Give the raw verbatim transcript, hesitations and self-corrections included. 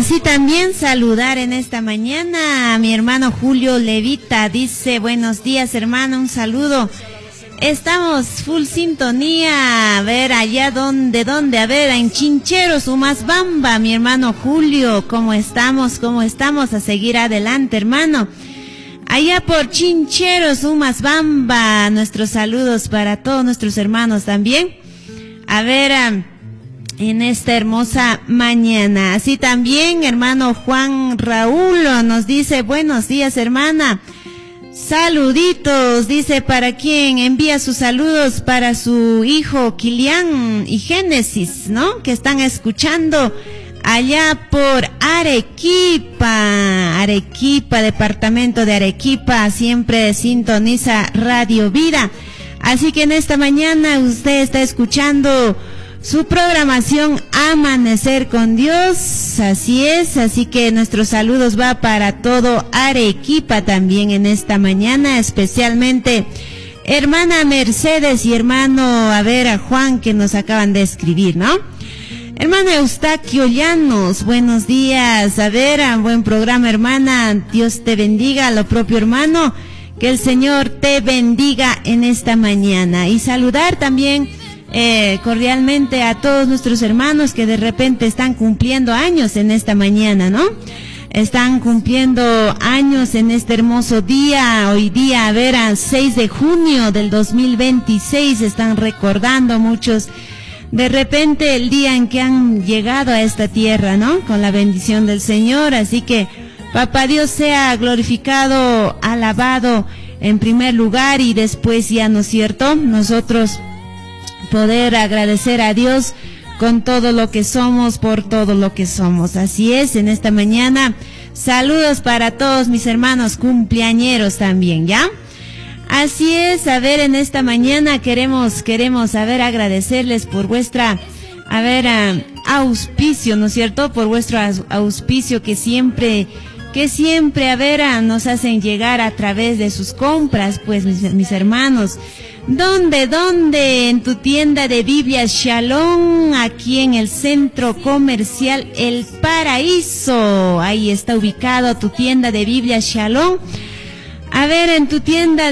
Así también saludar en esta mañana a mi hermano Julio Levita. Dice, buenos días hermano, un saludo. Estamos full sintonía. A ver, allá donde, donde, a ver, en Chincheros, Umasbamba, mi hermano Julio. ¿Cómo estamos? ¿Cómo estamos? A seguir adelante, hermano. Allá por Chincheros, Umasbamba, nuestros saludos para todos nuestros hermanos también. A ver, um, en esta hermosa mañana. Así también, hermano Juan Raúl nos dice, buenos días, hermana. Saluditos, dice, ¿para quién? Envía sus saludos para su hijo Kilian y Génesis, ¿no? Que están escuchando allá por Arequipa, Arequipa, departamento de Arequipa, siempre sintoniza Radio Vida. Así que en esta mañana usted está escuchando su programación Amanecer con Dios, así es, así que nuestros saludos va para todo Arequipa también en esta mañana, especialmente hermana Mercedes y hermano, a ver, a Juan que nos acaban de escribir, ¿no? Hermano Eustaquio Llanos, buenos días, a ver, a buen programa hermana, Dios te bendiga, lo propio hermano, que el Señor te bendiga en esta mañana y saludar también Eh, cordialmente a todos nuestros hermanos que de repente están cumpliendo años en esta mañana, ¿no? Están cumpliendo años en este hermoso día, hoy día, a ver, a seis de junio del dos mil veintiséis, están recordando muchos, de repente el día en que han llegado a esta tierra, ¿no? Con la bendición del Señor, así que Papá Dios sea glorificado, alabado en primer lugar y después ya, ¿no es cierto? Nosotros poder agradecer a Dios con todo lo que somos, por todo lo que somos. Así es, en esta mañana, saludos para todos mis hermanos cumpleañeros también, ¿ya? Así es, a ver, en esta mañana queremos, queremos, a ver, agradecerles por vuestra, a ver, uh, auspicio, ¿no es cierto? Por vuestro auspicio que siempre, que siempre, a ver, uh, nos hacen llegar a través de sus compras, pues, mis, mis hermanos. ¿Dónde, dónde? En tu tienda de Biblia Shalom, aquí en el centro comercial El Paraíso. Ahí está ubicado tu tienda de Biblia Shalom. A ver, en tu tienda